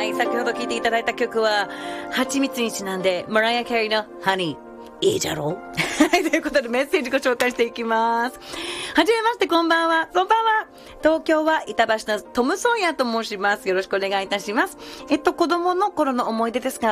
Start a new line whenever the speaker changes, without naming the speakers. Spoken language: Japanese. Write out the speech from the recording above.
はい、先ほど聴いていただいた曲は、蜂蜜にちなんで、マライア・キャリーのハニー。いいじゃろうはい、ということでメッセージご紹介していきます。はじめまして、こんばんは。こんばんは。東京は板橋のトムソンヤと申します。よろしくお願いいたします。子供の頃の思い出ですが、